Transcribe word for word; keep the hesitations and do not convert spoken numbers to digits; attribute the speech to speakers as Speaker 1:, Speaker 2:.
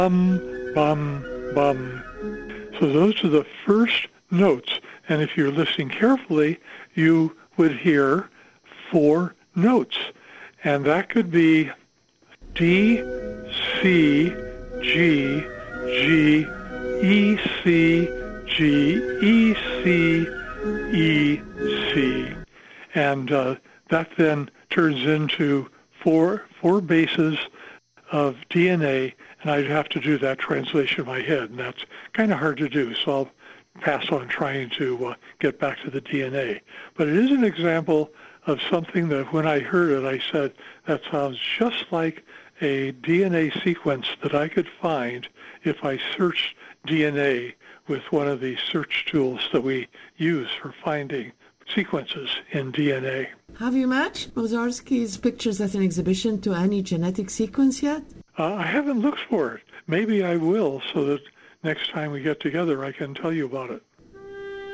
Speaker 1: bum, bum, bum. So those are the first notes. And if you're listening carefully, you would hear four notes. And that could be D, C, G, G, E, C, G, E, C, E, C. And uh, that then turns into four, four bases of D N A, and I'd have to do that translation in my head, and that's kind of hard to do, so I'll pass on trying to uh, get back to the D N A. But it is an example of something that when I heard it, I said, that sounds just like a D N A sequence that I could find if I searched D N A with one of the search tools that we use for finding sequences in D N A.
Speaker 2: Have you matched Moszarski's pictures at an exhibition to any genetic sequence yet?
Speaker 1: Uh, I haven't looked for it. Maybe I will, so that next time we get together I can tell you about it.